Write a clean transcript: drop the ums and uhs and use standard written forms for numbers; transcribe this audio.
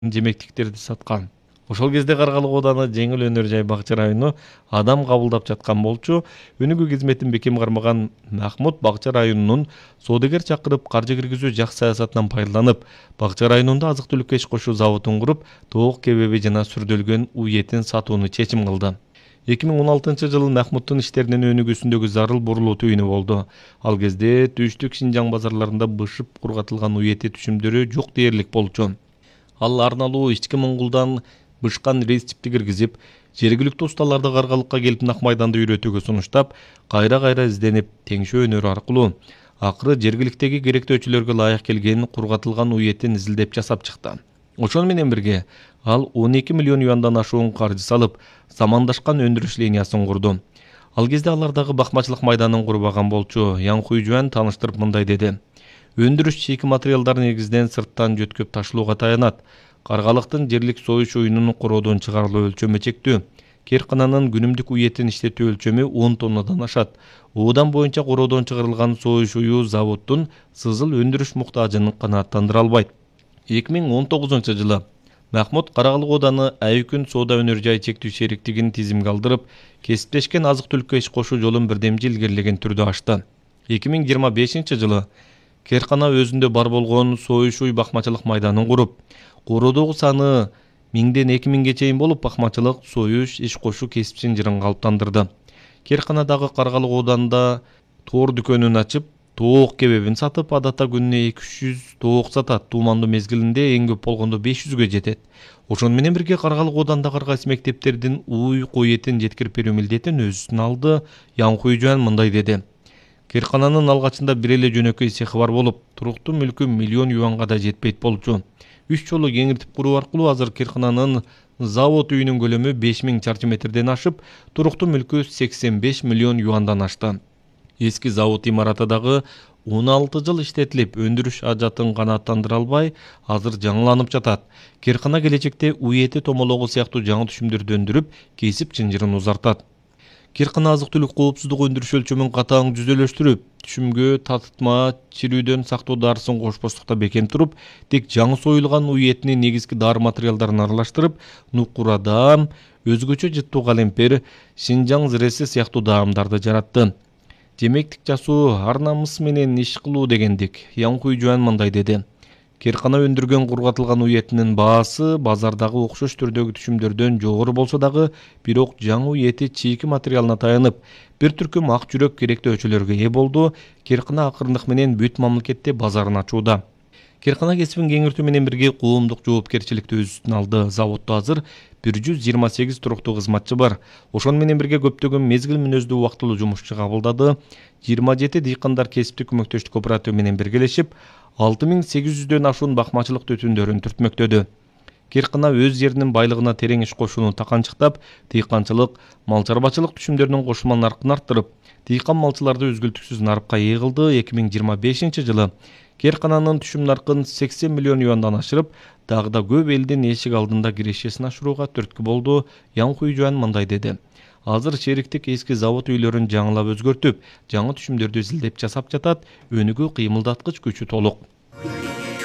жемектиктерди саткан. Ошол кезде Каргалык ооданы жеңил өнөр жай бакча району адам кабылдап жаткан болчу. Өнүгүү кызметін бекем кармаган Махмут бакча районунун соодагер чакырып каржы киргизүү жак саясатынан пайдаланып, бакча районунда азык түлүккө иш кошуу заводун куруп, тоок кебеби жана сүрдөлгөн уй этин сатууну чечим кылды. 2016-жылы Махмуттун иштеринин өнүгүүсүндөгү зарыл бурулуу түйүнү болду. Ал кезде Түштүк Шинжаң базарларында бышып кургатылган уй эти түшүмдөрү жок дээрлик болчу. Ал арналуу ички Моңгулдан бышкан рецептти киргизип, жергиликтүү усталарды Каргалыкка келип нак майданды үйрөтүүгө сунуштап, кайра изденип, теңшөө өнөрү аркылуу акыры жергиликтеги керектөөчүлөргө ылайык келген кургатылган уй этин изилдеп жасап чыкты. Ошону менен бирге ал 12 миллион юандан ашуун каржы салып, замандашкан өндүрүш линиясын курду. Ал кезде алардагы бакмачылык майданын курбаган болчу. Ян Хуйжуан тааныштырып мындай деди: өндүрүш чийки материалдар негизинен сырттан жөткөп ташылууга таянат. Каргалыктын жерлик союш уюнунун короодон чыгарылуу өлчөмү чектүү. Керкананын күнүмдүк уй этин иштетүү өлчөмү 10 тоннадан ашат. Оодан боюнча короодон чыгарылган союш уюу заводдун сызыл өндүрүш муктажын канааттандыра албайт. 2019-жылы Махмут Каргалык ооданы Айкүн соода өнөр жай чектүү шериктигин тизимге алдырып, кесиптешкен азык түлүккө иш кошуу жолун бирдемчи илгерилеген түрдө ачты. 2025-жылы Керкана өзүндө бар болгон союш уй бакмачылык майданын куруп, короодогу саны 1000ден 2000ге чейин болуп, бакмачылык, союш, иш кошуу кесип синжирин калыптандырды. Керканадагы Каргалык ооданда тоор дүкөнүн ачып, тоок кебебин сатып, адатта күнүнө 200 тоок сатат. Туумандуу мезгилинде эң көп болгондо 500ге жетет. Ошону менен бирге Каргалык оодандагы ар кайсы мектептердин уй этин жеткирип берүү милдетин өз үстүнө алды. Ян Хуйжуан мындай деди: Керкананын алгачында бир эле жөнөкөй цехи бар болуп, туруктуу мүлкү миллион юанга да жетпейт болчу. 3 жолу кеңиртип куруу аркылуу азыр Керкананын завод үйүнүн көлөмү 5000 чарчы метрден ашып, туруктуу мүлкү 85 миллион юандан ашты. Эски завод имараты дагы 16 жыл иштетилип, өндүрүш ажатын канааттандыра албай, азыр жаңыланып жатат. Керкана келечекте уй эти томологу сыяктуу жаңы түшүмдөрдү өндүрүп, кесип чынжырын узартат. Керкана азык түлүк коопсуздук өндүрүш өлчөмүн катаң жүзөлөштүрүп, түшүмгө татытма, чирүүдөн сактоо дарысын кошпостукта бекем туруп, тек жаңы союлган уй этинин негизги дары материалдарын аралаштырып, нукура даам, өзгөчө жыттуу калемпер, Шинжаң зиреси сыяктуу даамдарды жаратты. Жемектик жасоо ар намыс менен иш кылуу дегендик. Ян Хуйжуан мындай деди: Керкана өндүргөн кургатылган уй этинин баасы базардагы окшош түрдөгү түшүмдөрдөн жогору болсо дагы, бирок жаңы уй эти чийки материалына таянып, бир түркүм ак жүрөк керектөөчүлөргө ээ болду. Керкана акырындык менен бүт мамлекетте базарын ачууда. Керкана кесибин кеңиртүү менен бирге коомдук жоопкерчиликти өз үстүнө алды. Заводдо азыр 128 туруктуу кызматчы бар. Ошону менен бирге көптөгөн мезгил мүнөздүү убактылуу жумушчу кабылдады. 27 дыйкандар кесиптик көмөктөштүк кооперативи менен биргелешип, 6800дөн ашуун бакмачылык түтүндөрүн түртмөктөдү. Керкана өз жеринин байлыгына терең иш кошууну таканчыктап, дыйканчылык, мал чарбачылык түшүмдөрүнүн кошулма наркын арттырып, дыйкан малчыларды үзгүлтүксүз нарыкка ээ кылды. 2025-жылы Керкананын түшүм наркын 80 миллион юандан ашырып, дагы да көп элдин эшик алдында кирешесин ашырууга түрткү болду. Ян Хуйжуан мындай деди: азыр шериктик эски завод үйлөрүн жаңылап өзгөртүп, жаңы түшүмдөрдү изилдеп жасап жатат. Өнүгүү кыймылдаткыч күчү толук.